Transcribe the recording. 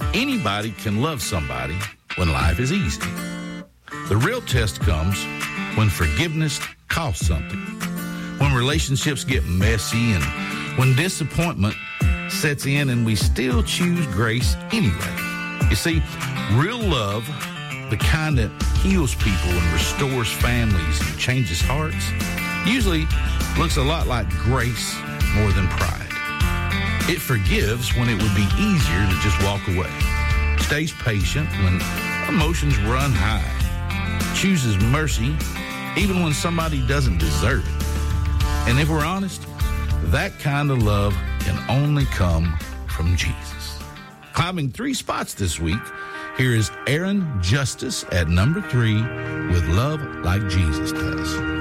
Anybody can love somebody when life is easy. The real test comes when forgiveness costs something, when relationships get messy, and when disappointment sets in and we still choose grace anyway. You see, real love, the kind that heals people and restores families and changes hearts, usually looks a lot like grace more than pride. It forgives when it would be easier to just walk away, stays patient when emotions run high, chooses mercy even when somebody doesn't deserve it. And if we're honest, that kind of love can only come from Jesus. Climbing 3 spots this week, here is Aaron Justice at number 3 with Love Like Jesus Does.